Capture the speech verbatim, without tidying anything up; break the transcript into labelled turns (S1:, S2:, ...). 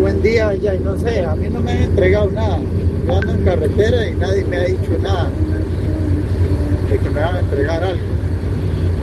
S1: buen día, ya, y no sé, a mí no me han entregado nada. Yo ando en carretera y nadie me ha dicho nada de que me van a entregar algo.